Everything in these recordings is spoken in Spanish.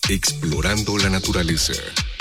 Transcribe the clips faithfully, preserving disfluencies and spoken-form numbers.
Explorando la naturaleza.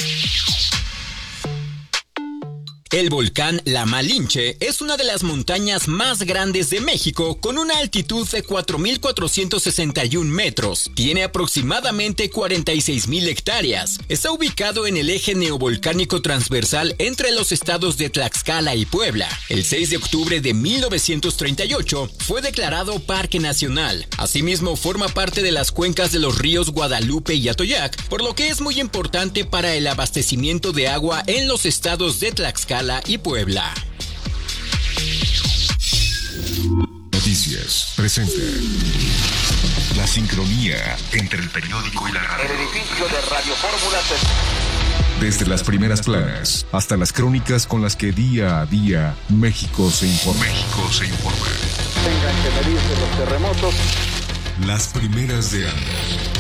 El volcán La Malinche es una de las montañas más grandes de México con una altitud de cuatro mil cuatrocientos sesenta y un metros. Tiene aproximadamente cuarenta y seis mil hectáreas. Está ubicado en el eje neovolcánico transversal entre los estados de Tlaxcala y Puebla. El seis de octubre de mil novecientos treinta y ocho fue declarado Parque Nacional. Asimismo, forma parte de las cuencas de los ríos Guadalupe y Atoyac, por lo que es muy importante para el abastecimiento de agua en los estados de Tlaxcala y Puebla. Noticias presenta la sincronía entre el periódico y la radio. El edificio de Radio Fórmula se... Desde las primeras planas hasta las crónicas con las que día a día México se informa. México se informa. Tengan que medirse los terremotos. Las primeras de Anda.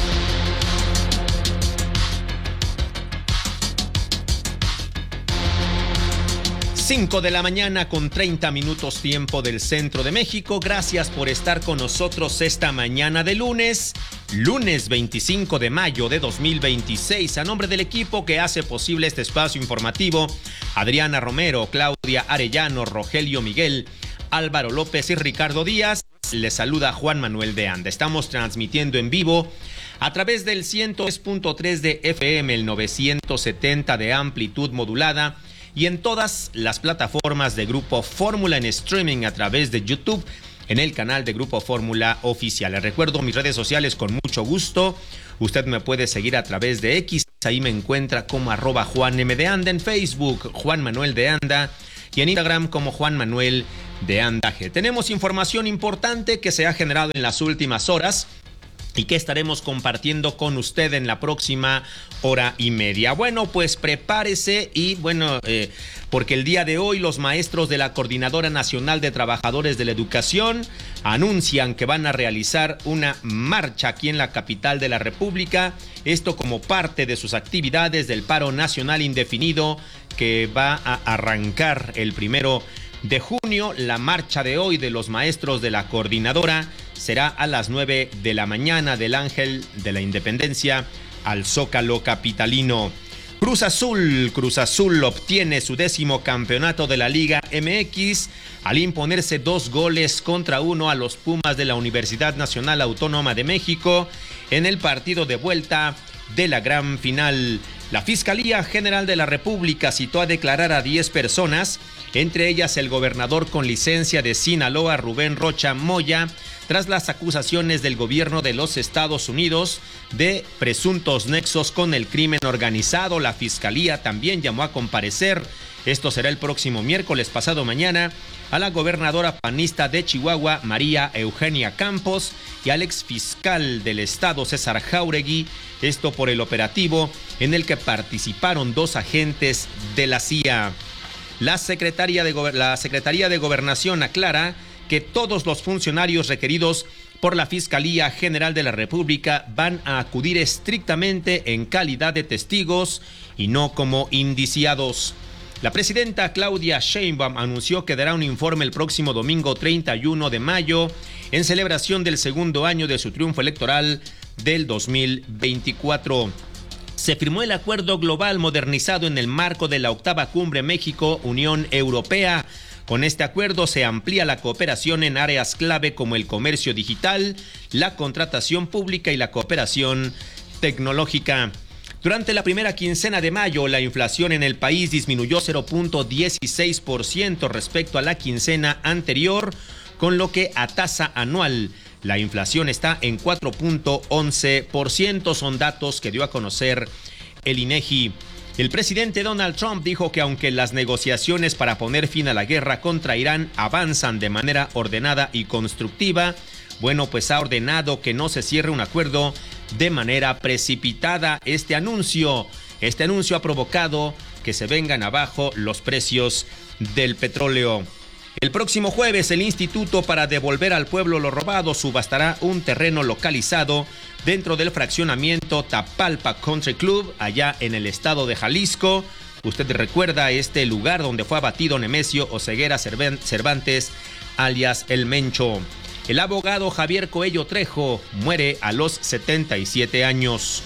cinco de la mañana con treinta minutos tiempo del centro de México. Gracias por estar con nosotros esta mañana de lunes, lunes veinticinco de mayo de dos mil veintiséis. A nombre del equipo que hace posible este espacio informativo, Adriana Romero, Claudia Arellano, Rogelio Miguel, Álvaro López y Ricardo Díaz, les saluda Juan Manuel de Anda. Estamos transmitiendo en vivo a través del ciento tres punto tres de F M, el novecientos setenta de amplitud modulada, y en todas las plataformas de Grupo Fórmula en streaming a través de YouTube, en el canal de Grupo Fórmula Oficial. Les recuerdo mis redes sociales con mucho gusto. Usted me puede seguir a través de X, ahí me encuentra como arroba Juan M de Anda, en Facebook Juan Manuel de Anda y en Instagram como Juan Manuel de Anda G. Tenemos información importante que se ha generado en las últimas horas y que estaremos compartiendo con usted en la próxima hora y media. Bueno, pues prepárese y bueno, eh, porque el día de hoy los maestros de la Coordinadora Nacional de Trabajadores de la Educación anuncian que van a realizar una marcha aquí en la capital de la República, esto como parte de sus actividades del paro nacional indefinido que va a arrancar el primero de junio. La marcha de hoy de los maestros de la Coordinadora será a las nueve de la mañana del Ángel de la Independencia al Zócalo capitalino. Cruz Azul, Cruz Azul obtiene su décimo campeonato de la Liga M X al imponerse dos goles contra uno a los Pumas de la Universidad Nacional Autónoma de México en el partido de vuelta de la gran final. La Fiscalía General de la República citó a declarar a diez personas, entre ellas el gobernador con licencia de Sinaloa, Rubén Rocha Moya, tras las acusaciones del gobierno de los Estados Unidos de presuntos nexos con el crimen organizado. La Fiscalía también llamó a comparecer, esto será el próximo miércoles, pasado mañana, a la gobernadora panista de Chihuahua, María Eugenia Campos, y al exfiscal del estado, César Jáuregui, esto por el operativo en el que participaron dos agentes de la C I A. La Secretaría de, Go- la Secretaría de Gobernación aclara que todos los funcionarios requeridos por la Fiscalía General de la República van a acudir estrictamente en calidad de testigos y no como indiciados. La presidenta Claudia Sheinbaum anunció que dará un informe el próximo domingo treinta y uno de mayo en celebración del segundo año de su triunfo electoral del dos mil veinticuatro. Se firmó el acuerdo global modernizado en el marco de la octava cumbre México-Unión Europea. Con este acuerdo se amplía la cooperación en áreas clave como el comercio digital, la contratación pública y la cooperación tecnológica. Durante la primera quincena de mayo, la inflación en el país disminuyó cero punto dieciséis por ciento respecto a la quincena anterior, con lo que a tasa anual la inflación está en cuatro punto once por ciento. Son datos que dio a conocer el INEGI. El presidente Donald Trump dijo que aunque las negociaciones para poner fin a la guerra contra Irán avanzan de manera ordenada y constructiva, bueno, pues ha ordenado que no se cierre un acuerdo de manera precipitada. Este anuncio, este anuncio ha provocado que se vengan abajo los precios del petróleo. El próximo jueves, el Instituto para Devolver al Pueblo lo Robado subastará un terreno localizado dentro del fraccionamiento Tapalpa Country Club, allá en el estado de Jalisco. Usted recuerda este lugar donde fue abatido Nemesio Oseguera Cervantes, alias El Mencho. El abogado Javier Coello Trejo muere a los setenta y siete años.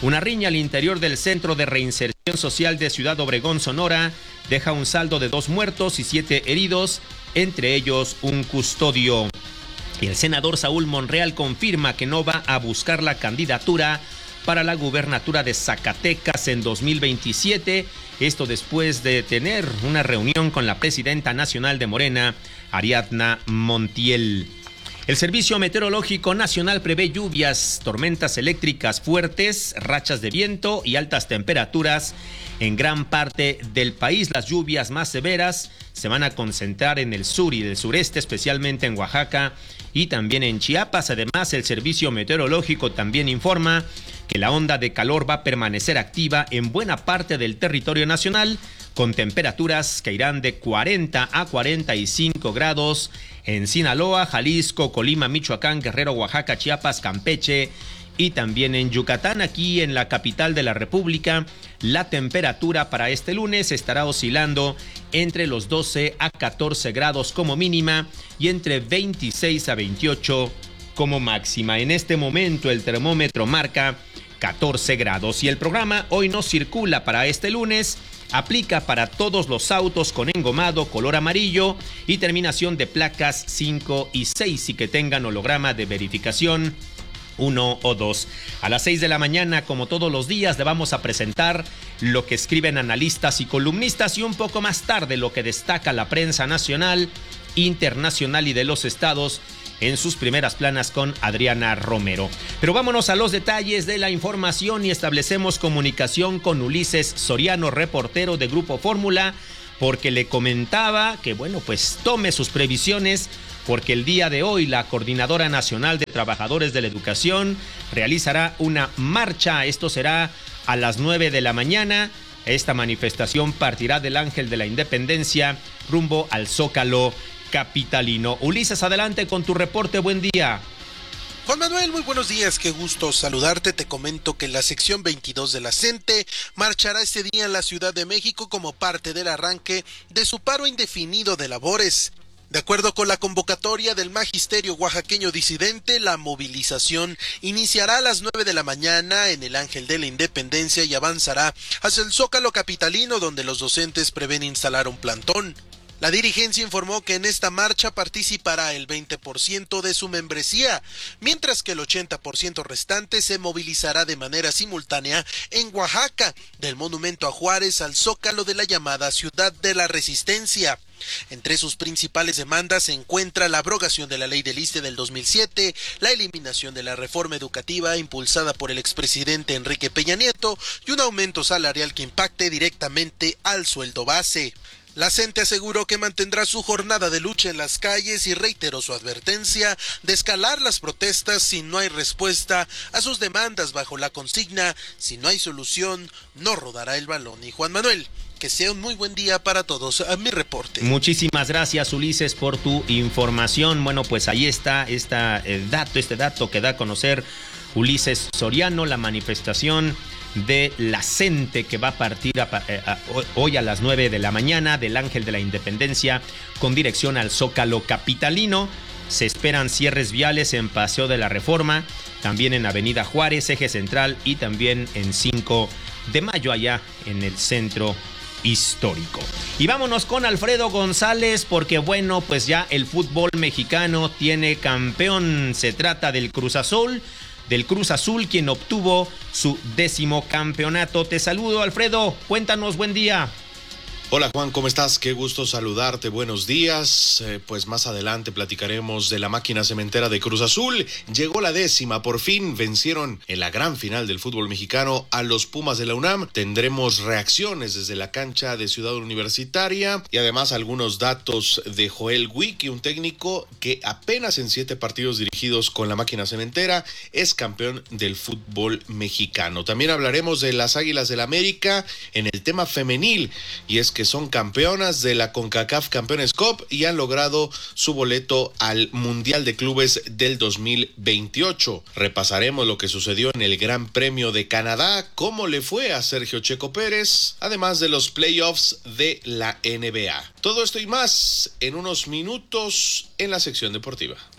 Una riña al interior del Centro de Reinserción Social de Ciudad Obregón, Sonora, deja un saldo de dos muertos y siete heridos, entre ellos un custodio. Y el senador Saúl Monreal confirma que no va a buscar la candidatura para la gubernatura de Zacatecas en dos mil veintisiete, esto después de tener una reunión con la presidenta nacional de Morena, Ariadna Montiel. El Servicio Meteorológico Nacional prevé lluvias, tormentas eléctricas fuertes, rachas de viento y altas temperaturas en gran parte del país. Las lluvias más severas se van a concentrar en el sur y el sureste, especialmente en Oaxaca y también en Chiapas. Además, el Servicio Meteorológico también informa que la onda de calor va a permanecer activa en buena parte del territorio nacional, con temperaturas que irán de cuarenta a cuarenta y cinco grados en Sinaloa, Jalisco, Colima, Michoacán, Guerrero, Oaxaca, Chiapas, Campeche y también en Yucatán. Aquí en la capital de la República, la temperatura para este lunes estará oscilando entre los doce a catorce grados como mínima y entre veintiséis a veintiocho como máxima. En este momento el termómetro marca catorce grados y el programa Hoy No Circula para este lunes aplica para todos los autos con engomado color amarillo y terminación de placas cinco y seis y que tengan holograma de verificación uno o dos. A las seis de la mañana, como todos los días, le vamos a presentar lo que escriben analistas y columnistas y un poco más tarde lo que destaca la prensa nacional, internacional y de los estados en sus primeras planas con Adriana Romero. Pero vámonos a los detalles de la información y establecemos comunicación con Ulises Soriano, reportero de Grupo Fórmula, porque le comentaba que, bueno, pues tome sus previsiones, porque el día de hoy la Coordinadora Nacional de Trabajadores de la Educación realizará una marcha. Esto será a las nueve de la mañana. Esta manifestación partirá del Ángel de la Independencia rumbo al Zócalo capitalino. Ulises, adelante con tu reporte. Buen día. Juan Manuel, muy buenos días, qué gusto saludarte. Te comento que la sección veintidós de la CENTE marchará este día en la Ciudad de México como parte del arranque de su paro indefinido de labores. De acuerdo con la convocatoria del Magisterio Oaxaqueño Disidente, la movilización iniciará a las nueve de la mañana en el Ángel de la Independencia y avanzará hacia el Zócalo capitalino, donde los docentes prevén instalar un plantón. La dirigencia informó que en esta marcha participará el veinte por ciento de su membresía, mientras que el ochenta por ciento restante se movilizará de manera simultánea en Oaxaca, del Monumento a Juárez al Zócalo de la llamada Ciudad de la Resistencia. Entre sus principales demandas se encuentra la abrogación de la ley del I S S S T E del dos mil siete, la eliminación de la reforma educativa impulsada por el expresidente Enrique Peña Nieto y un aumento salarial que impacte directamente al sueldo base. La CENTE aseguró que mantendrá su jornada de lucha en las calles y reiteró su advertencia de escalar las protestas si no hay respuesta a sus demandas bajo la consigna: si no hay solución, no rodará el balón. Y Juan Manuel, que sea un muy buen día para todos. A mi reporte. Muchísimas gracias, Ulises, por tu información. Bueno, pues ahí está esta, el dato, este dato que da a conocer Ulises Soriano, la manifestación de la CENTE que va a partir a, a, a, hoy a las nueve de la mañana del Ángel de la Independencia con dirección al Zócalo capitalino. Se esperan cierres viales en Paseo de la Reforma, también en Avenida Juárez, Eje Central y también en cinco de mayo allá en el centro histórico. Y vámonos con Alfredo González, porque bueno, pues ya el fútbol mexicano tiene campeón. Se trata del Cruz Azul. del Cruz Azul, quien obtuvo su décimo campeonato. Te saludo, Alfredo, cuéntanos, buen día. Hola Juan, ¿cómo estás? Qué gusto saludarte, buenos días. Eh, pues más adelante platicaremos de la máquina cementera de Cruz Azul. Llegó la décima, por fin vencieron en la gran final del fútbol mexicano a los Pumas de la UNAM. Tendremos reacciones desde la cancha de Ciudad Universitaria y además algunos datos de Joel Wicki, un técnico que apenas en siete partidos dirigidos con la máquina cementera es campeón del fútbol mexicano. También hablaremos de las Águilas del América en el tema femenil, y es que son campeonas de la CONCACAF Campeones Cup y han logrado su boleto al Mundial de Clubes del dos mil veintiocho. Repasaremos lo que sucedió en el Gran Premio de Canadá, cómo le fue a Sergio Checo Pérez, además de los playoffs de la N B A. Todo esto y más en unos minutos en la sección deportiva.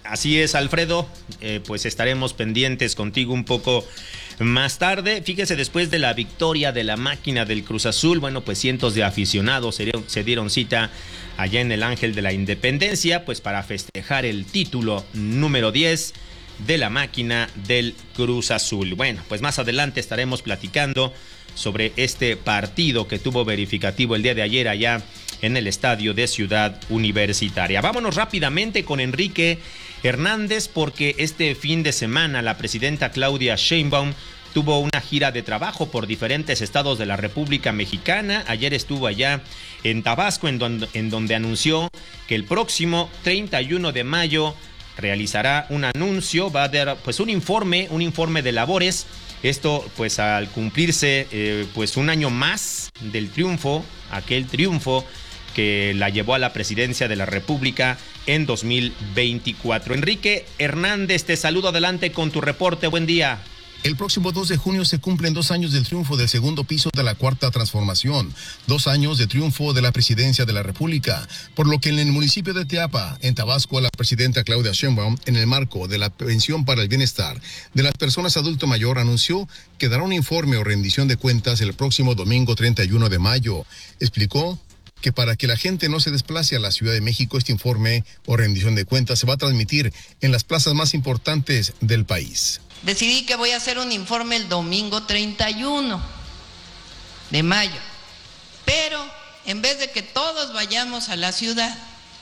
Así es, Alfredo, eh, pues estaremos pendientes contigo un poco más tarde. Fíjese, después de la victoria de la máquina del Cruz Azul, bueno, pues cientos de aficionados se dieron, se dieron cita allá en el Ángel de la Independencia, pues para festejar el título número diez de la máquina del Cruz Azul. Bueno, pues más adelante estaremos platicando sobre este partido que tuvo verificativo el día de ayer allá en el estadio de Ciudad Universitaria. Vámonos rápidamente con Enrique Hernández, porque este fin de semana la presidenta Claudia Sheinbaum tuvo una gira de trabajo por diferentes estados de la República Mexicana. Ayer estuvo allá en Tabasco, en donde, en donde anunció que el próximo treinta y uno de mayo realizará un anuncio, va a dar pues un informe, un informe de labores. Esto pues al cumplirse eh, pues un año más del triunfo, aquel triunfo que la llevó a la presidencia de la República en dos mil veinticuatro. Enrique Hernández, te saludo, adelante con tu reporte, buen día. El próximo dos de junio se cumplen dos años del triunfo del segundo piso de la Cuarta Transformación, dos años de triunfo de la presidencia de la República, por lo que en el municipio de Teapa, en Tabasco, la presidenta Claudia Sheinbaum, en el marco de la pensión para el bienestar de las personas adulto mayor, anunció que dará un informe o rendición de cuentas el próximo domingo treinta y uno de mayo. Explicó que para que la gente no se desplace a la Ciudad de México, este informe o rendición de cuentas se va a transmitir en las plazas más importantes del país. Decidí que voy a hacer un informe el domingo treinta y uno de mayo, pero en vez de que todos vayamos a la ciudad,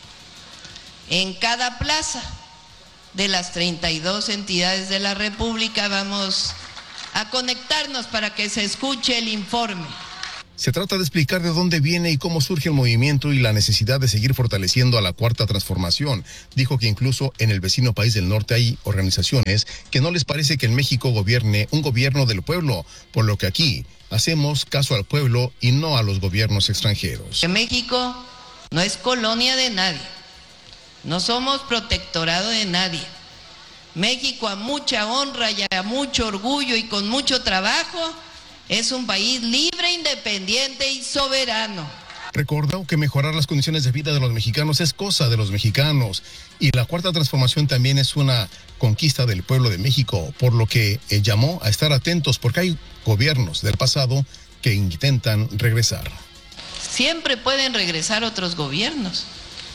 en cada plaza de las treinta y dos entidades de la República vamos a conectarnos para que se escuche el informe. Se trata de explicar de dónde viene y cómo surge el movimiento y la necesidad de seguir fortaleciendo a la Cuarta Transformación. Dijo que incluso en el vecino país del norte hay organizaciones que no les parece que en México gobierne un gobierno del pueblo, por lo que aquí hacemos caso al pueblo y no a los gobiernos extranjeros. Que México no es colonia de nadie, no somos protectorado de nadie. México, a mucha honra y a mucho orgullo y con mucho trabajo, es un país libre, independiente y soberano. Recordó que mejorar las condiciones de vida de los mexicanos es cosa de los mexicanos y la Cuarta Transformación también es una conquista del pueblo de México, por lo que eh, llamó a estar atentos porque hay gobiernos del pasado que intentan regresar. Siempre pueden regresar otros gobiernos,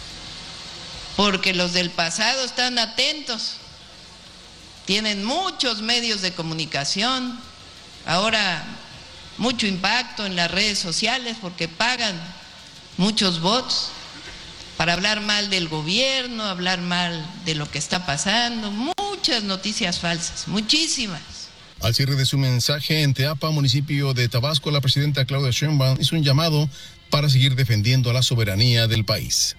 porque los del pasado están atentos, tienen muchos medios de comunicación, ahora mucho impacto en las redes sociales porque pagan muchos bots para hablar mal del gobierno, hablar mal de lo que está pasando, muchas noticias falsas, muchísimas. Al cierre de su mensaje en Teapa, municipio de Tabasco, la presidenta Claudia Sheinbaum hizo un llamado para seguir defendiendo la soberanía del país.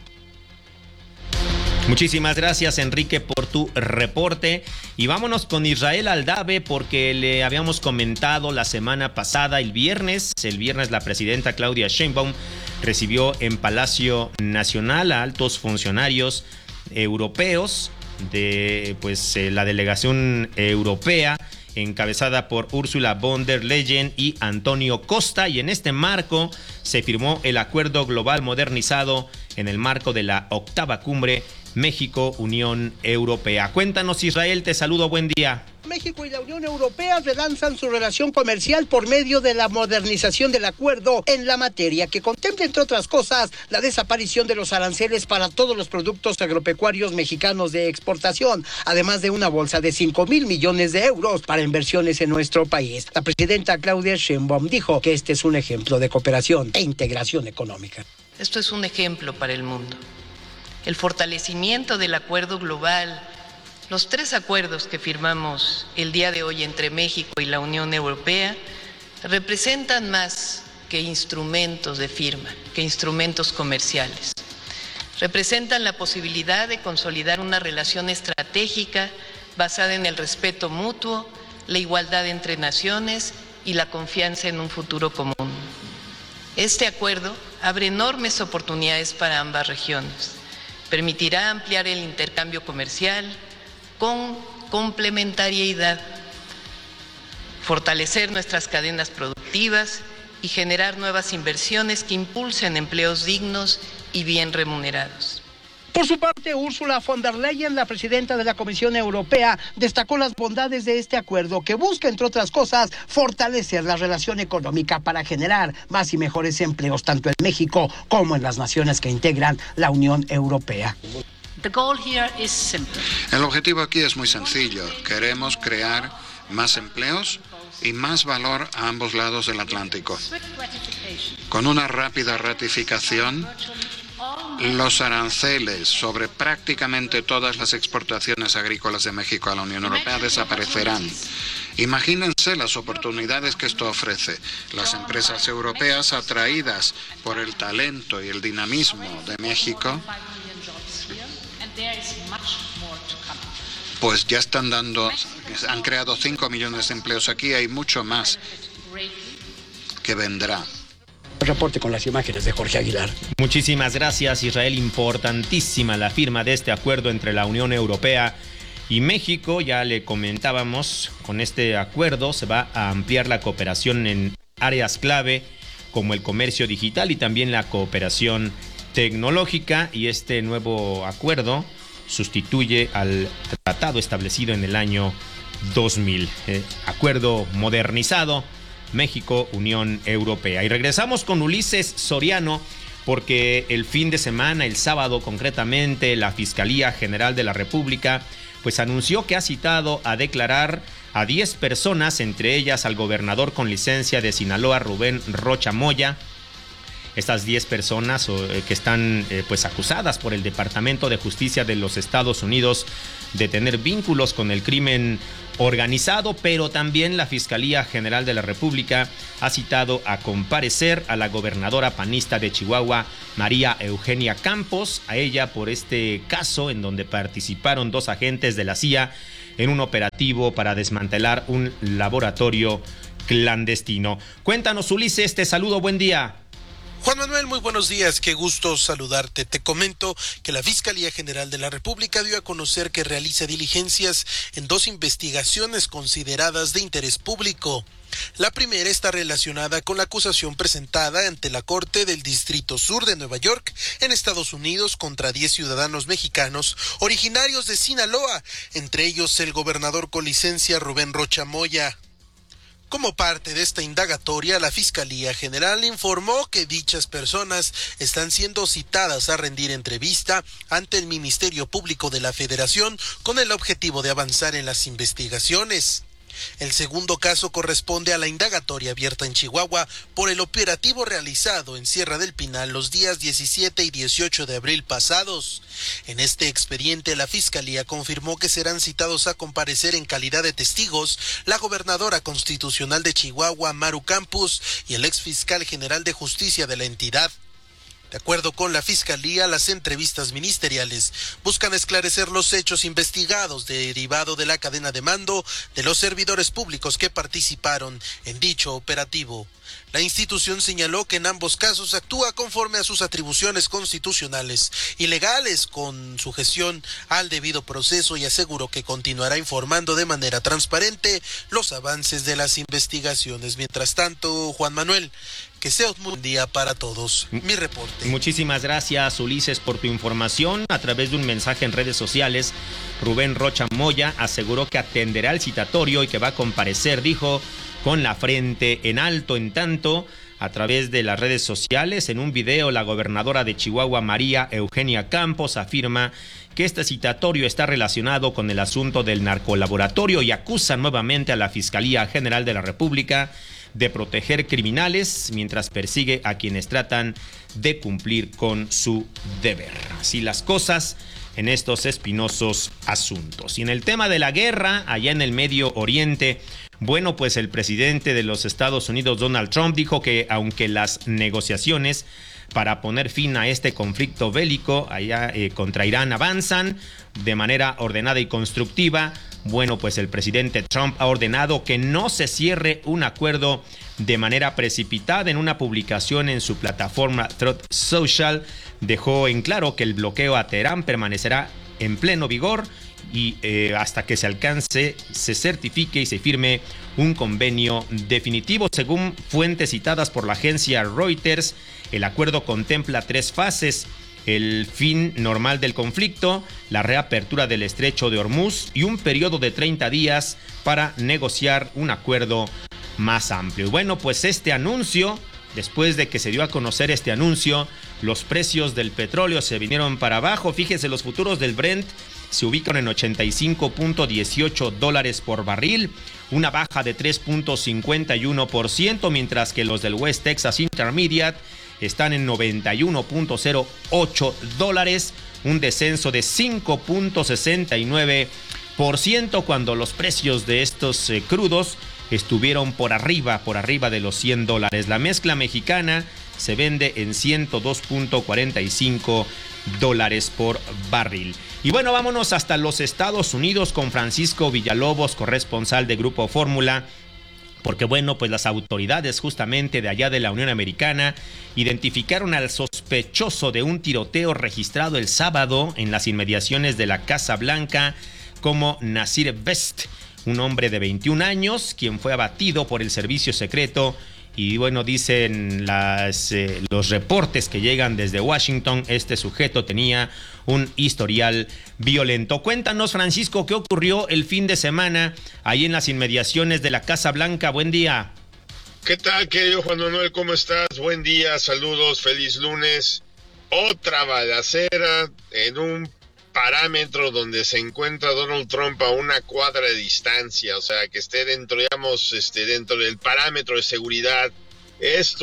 Muchísimas gracias, Enrique, por tu reporte. Y vámonos con Israel Aldave, porque le habíamos comentado la semana pasada, el viernes, el viernes la presidenta Claudia Sheinbaum recibió en Palacio Nacional a altos funcionarios europeos de pues eh, la delegación europea, encabezada por Ursula von der Leyen y Antonio Costa, y en este marco se firmó el Acuerdo Global Modernizado en el marco de la octava cumbre México-Unión Europea. Cuéntanos, Israel, te saludo, buen día. México y la Unión Europea relanzan su relación comercial por medio de la modernización del acuerdo en la materia, que contempla, entre otras cosas, la desaparición de los aranceles para todos los productos agropecuarios mexicanos de exportación, además de una bolsa de cinco mil millones de euros para inversiones en nuestro país. La presidenta Claudia Sheinbaum dijo que este es un ejemplo de cooperación e integración económica. Esto es un ejemplo para el mundo. El fortalecimiento del acuerdo global, los tres acuerdos que firmamos el día de hoy entre México y la Unión Europea representan más que instrumentos de firma, que instrumentos comerciales. Representan la posibilidad de consolidar una relación estratégica basada en el respeto mutuo, la igualdad entre naciones y la confianza en un futuro común. Este acuerdo abre enormes oportunidades para ambas regiones. Permitirá ampliar el intercambio comercial con complementariedad, fortalecer nuestras cadenas productivas y generar nuevas inversiones que impulsen empleos dignos y bien remunerados. Por su parte, Ursula von der Leyen, la presidenta de la Comisión Europea, destacó las bondades de este acuerdo que busca, entre otras cosas, fortalecer la relación económica para generar más y mejores empleos tanto en México como en las naciones que integran la Unión Europea. El objetivo aquí es muy sencillo. Queremos crear más empleos y más valor a ambos lados del Atlántico. Con una rápida ratificación, los aranceles sobre prácticamente todas las exportaciones agrícolas de México a la Unión Europea desaparecerán. Imagínense las oportunidades que esto ofrece. Las empresas europeas atraídas por el talento y el dinamismo de México, pues ya están dando, han creado cinco millones de empleos aquí, hay mucho más que vendrá. Reporte con las imágenes de Jorge Aguilar. Muchísimas gracias, Israel. Importantísima la firma de este acuerdo entre la Unión Europea y México. Ya le comentábamos, con este acuerdo se va a ampliar la cooperación en áreas clave como el comercio digital y también la cooperación tecnológica, y este nuevo acuerdo sustituye al tratado establecido en el año dos mil. Eh, acuerdo modernizado México-Unión Europea. Y regresamos con Ulises Soriano, porque el fin de semana, el sábado concretamente, la Fiscalía General de la República pues anunció que ha citado a declarar a diez personas, entre ellas al gobernador con licencia de Sinaloa, Rubén Rocha Moya. Estas diez personas eh, que están eh, pues acusadas por el Departamento de Justicia de los Estados Unidos de tener vínculos con el crimen organizado, pero también la Fiscalía General de la República ha citado a comparecer a la gobernadora panista de Chihuahua, María Eugenia Campos, a ella por este caso en donde participaron dos agentes de la C I A en un operativo para desmantelar un laboratorio clandestino. Cuéntanos, Ulises, te saludo, buen día. Juan Manuel, muy buenos días, qué gusto saludarte. Te comento que la Fiscalía General de la República dio a conocer que realiza diligencias en dos investigaciones consideradas de interés público. La primera está relacionada con la acusación presentada ante la Corte del Distrito Sur de Nueva York, en Estados Unidos, contra diez ciudadanos mexicanos originarios de Sinaloa, entre ellos el gobernador con licencia Rubén Rocha Moya. Como parte de esta indagatoria, la Fiscalía General informó que dichas personas están siendo citadas a rendir entrevista ante el Ministerio Público de la Federación con el objetivo de avanzar en las investigaciones. El segundo caso corresponde a la indagatoria abierta en Chihuahua por el operativo realizado en Sierra del Pinal los días diecisiete y dieciocho de abril pasados. En este expediente, la Fiscalía confirmó que serán citados a comparecer en calidad de testigos la gobernadora constitucional de Chihuahua, Maru Campos, y el exfiscal general de justicia de la entidad. De acuerdo con la Fiscalía, las entrevistas ministeriales buscan esclarecer los hechos investigados derivado de la cadena de mando de los servidores públicos que participaron en dicho operativo. La institución señaló que en ambos casos actúa conforme a sus atribuciones constitucionales y legales con sujeción al debido proceso, y aseguró que continuará informando de manera transparente los avances de las investigaciones. Mientras tanto, Juan Manuel, que sea un buen día para todos. Mi reporte. Muchísimas gracias, Ulises, por tu información. A través de un mensaje en redes sociales, Rubén Rocha Moya aseguró que atenderá el citatorio y que va a comparecer, dijo, con la frente en alto. En tanto, a través de las redes sociales, en un video, la gobernadora de Chihuahua, María Eugenia Campos, afirma que este citatorio está relacionado con el asunto del narcolaboratorio y acusa nuevamente a la Fiscalía General de la República de proteger criminales mientras persigue a quienes tratan de cumplir con su deber. Así las cosas en estos espinosos asuntos. Y en el tema de la guerra, allá en el Medio Oriente, bueno, pues el presidente de los Estados Unidos, Donald Trump, dijo que aunque las negociaciones para poner fin a este conflicto bélico allá eh, contra Irán avanzan de manera ordenada y constructiva, bueno, pues el presidente Trump ha ordenado que no se cierre un acuerdo de manera precipitada. En una publicación en su plataforma Truth Social, dejó en claro que el bloqueo a Teherán permanecerá en pleno vigor y eh, hasta que se alcance, se certifique y se firme un convenio definitivo. Según fuentes citadas por la agencia Reuters, el acuerdo contempla tres fases. el fin normal del conflicto, la reapertura del estrecho de Hormuz y un periodo de treinta días para negociar un acuerdo más amplio. Y bueno, pues este anuncio, después de que se dio a conocer este anuncio, los precios del petróleo se vinieron para abajo. Fíjense, los futuros del Brent se ubican en ochenta y cinco punto dieciocho dólares por barril, una baja de tres punto cincuenta y uno por ciento, mientras que los del West Texas Intermediate están en noventa y uno punto cero ocho dólares, un descenso de cinco punto sesenta y nueve por ciento, cuando los precios de estos eh, crudos estuvieron por arriba, por arriba de los cien dólares. La mezcla mexicana se vende en ciento dos punto cuarenta y cinco dólares por barril. Y bueno, vámonos hasta los Estados Unidos con Francisco Villalobos, corresponsal de Grupo Fórmula, porque bueno, pues las autoridades justamente de allá de la Unión Americana identificaron al sospechoso de un tiroteo registrado el sábado en las inmediaciones de la Casa Blanca como Nasir Best, un hombre de veintiún años, quien fue abatido por el servicio secreto. Y bueno, dicen las, eh, los reportes que llegan desde Washington, este sujeto tenía un historial violento. Cuéntanos, Francisco, ¿qué ocurrió el fin de semana ahí en las inmediaciones de la Casa Blanca? Buen día. ¿Qué tal, querido Juan Manuel? ¿Cómo estás? Buen día, saludos, feliz lunes. Otra balacera en un parámetro donde se encuentra Donald Trump a una cuadra de distancia, o sea, que esté dentro, digamos, este, dentro del parámetro de seguridad. Esto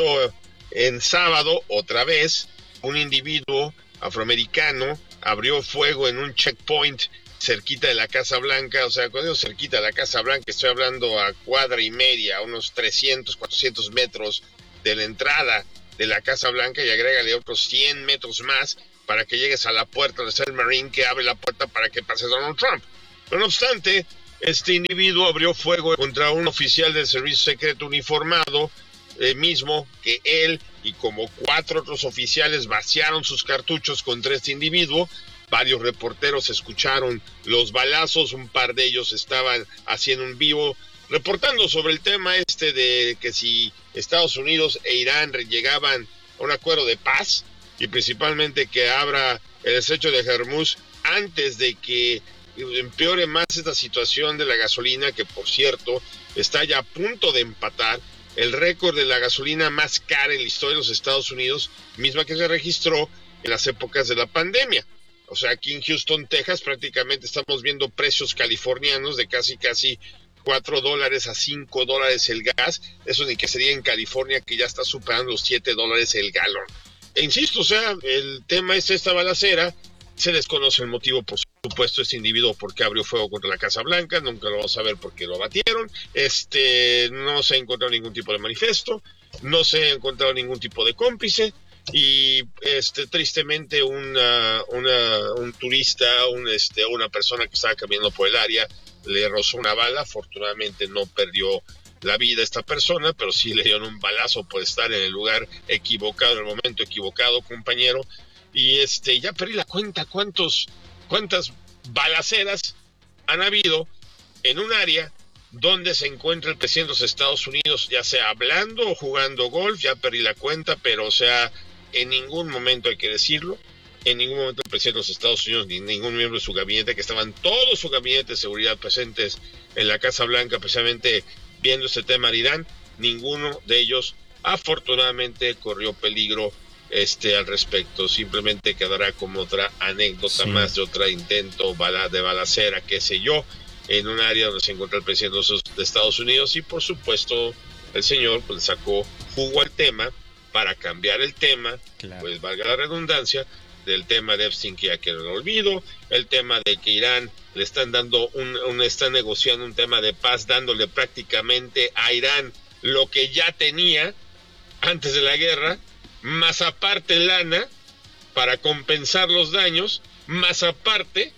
en sábado, otra vez, un individuo afroamericano abrió fuego en un checkpoint cerquita de la Casa Blanca. O sea, cuando digo cerquita de la Casa Blanca, estoy hablando a cuadra y media, a unos trescientos, cuatrocientos metros de la entrada de la Casa Blanca, y agrégale otros cien metros más para que llegues a la puerta donde está el Marine que abre la puerta para que pase Donald Trump. Pero no obstante, este individuo abrió fuego contra un oficial del servicio secreto uniformado, eh, mismo que él y como cuatro otros oficiales vaciaron sus cartuchos contra este individuo. Varios reporteros escucharon los balazos, un par de ellos estaban haciendo un vivo, reportando sobre el tema este de que si Estados Unidos e Irán llegaban a un acuerdo de paz, y principalmente que abra el estrecho de Hormuz antes de que empeore más esta situación de la gasolina, que por cierto está ya a punto de empatar el récord de la gasolina más cara en la historia de los Estados Unidos, misma que se registró en las épocas de la pandemia. O sea, aquí en Houston, Texas, prácticamente estamos viendo precios californianos de casi casi cuatro dólares a cinco dólares el gas. Eso ni que sería en California, que ya está superando los siete dólares el galón. E insisto, o sea, el tema es esta balacera. Se desconoce el motivo, por supuesto, este individuo por qué abrió fuego contra la Casa Blanca. Nunca lo vamos a ver porque lo abatieron. Este, no se ha encontrado ningún tipo de manifiesto, no se ha encontrado ningún tipo de cómplice, y este, tristemente una, una, un turista, un, este, una persona que estaba caminando por el área, le rozó una bala. Afortunadamente no perdió la vida esta persona, pero sí le dieron un balazo por estar en el lugar equivocado, en el momento equivocado, compañero. Y este, ya perdí la cuenta cuántos, cuántas balaceras han habido en un área donde se encuentra el presidente de los Estados Unidos, ya sea hablando o jugando golf. Ya perdí la cuenta, pero o sea, en ningún momento, hay que decirlo, en ningún momento el presidente de los Estados Unidos ni ningún miembro de su gabinete, que estaban todos su gabinete de seguridad presentes en la Casa Blanca, precisamente viendo este tema de Irán, ninguno de ellos afortunadamente corrió peligro este al respecto. Simplemente quedará como otra anécdota sí. más de otro intento de balacera, qué sé yo, en un área donde se encuentra el presidente de Estados Unidos. Y por supuesto el señor pues sacó jugo al tema para cambiar el tema, claro. pues valga la redundancia, del tema de Epstein, que ya quedó en el olvido, el tema de que Irán le están dando un, un está negociando un tema de paz, dándole prácticamente a Irán lo que ya tenía antes de la guerra, más aparte lana para compensar los daños, más aparte,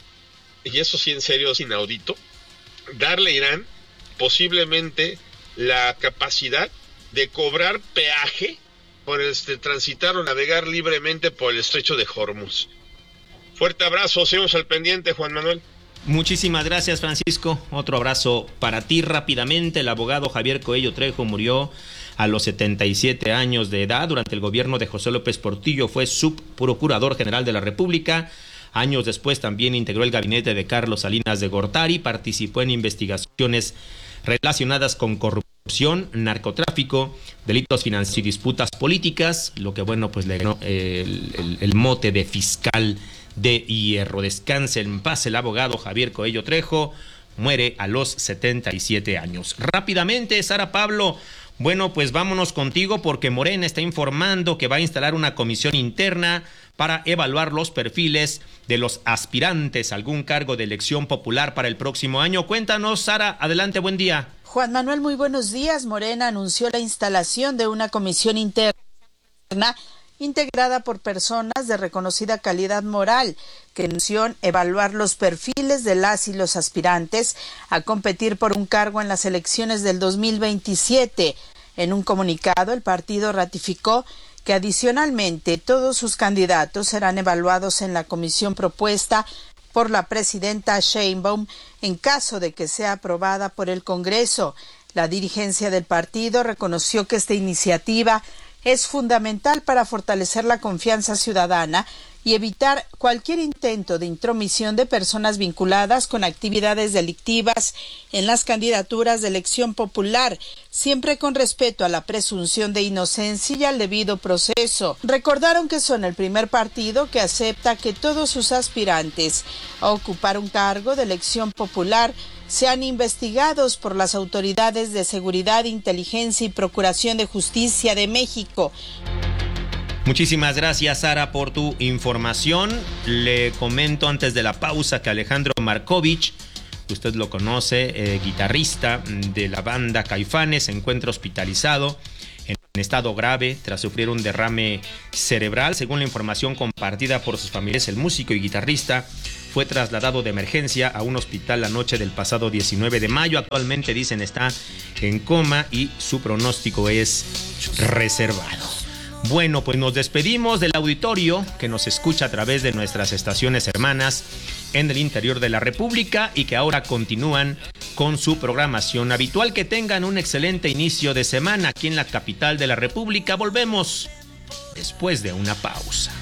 y eso sí en serio es inaudito, darle a Irán posiblemente la capacidad de cobrar peaje por este, transitar o navegar libremente por el estrecho de Hormuz. Fuerte abrazo, seguimos al pendiente, Juan Manuel. Muchísimas gracias, Francisco. Otro abrazo para ti rápidamente. El abogado Javier Coello Trejo murió a los setenta y siete años de edad. Durante el gobierno de José López Portillo fue subprocurador general de la República. Años después también integró el gabinete de Carlos Salinas de Gortari, participó en investigaciones relacionadas con corrupción, narcotráfico, delitos financieros y disputas políticas, lo que bueno pues le ganó el, el, el mote de fiscal de hierro. Descanse en paz el abogado Javier Coello Trejo, muere a los setenta y siete años. Rápidamente, Sara Pablo, bueno, pues vámonos contigo porque Morena está informando que va a instalar una comisión interna para evaluar los perfiles de los aspirantes a algún cargo de elección popular para el próximo año. Cuéntanos, Sara, adelante, buen día. Juan Manuel, muy buenos días. Morena anunció la instalación de una comisión interna integrada por personas de reconocida calidad moral, que anunció evaluar los perfiles de las y los aspirantes a competir por un cargo en las elecciones del dos mil veintisiete. En un comunicado, el partido ratificó que adicionalmente todos sus candidatos serán evaluados en la comisión propuesta por la presidenta Sheinbaum en caso de que sea aprobada por el Congreso. La dirigencia del partido reconoció que esta iniciativa es fundamental para fortalecer la confianza ciudadana y evitar cualquier intento de intromisión de personas vinculadas con actividades delictivas en las candidaturas de elección popular, siempre con respeto a la presunción de inocencia y al debido proceso. Recordaron que son el primer partido que acepta que todos sus aspirantes a ocupar un cargo de elección popular sean investigados por las autoridades de seguridad, inteligencia y procuración de justicia de México. Muchísimas gracias, Sara, por tu información. Le comento antes de la pausa que Alejandro Markovich, usted lo conoce, eh, guitarrista de la banda Caifanes, se encuentra hospitalizado en estado grave tras sufrir un derrame cerebral. Según la información compartida por sus familiares, el músico y guitarrista fue trasladado de emergencia a un hospital la noche del pasado diecinueve de mayo. Actualmente, dicen, está en coma y su pronóstico es reservado. Bueno, pues nos despedimos del auditorio que nos escucha a través de nuestras estaciones hermanas en el interior de la República y que ahora continúan con su programación habitual. Que tengan un excelente inicio de semana aquí en la capital de la República. Volvemos después de una pausa.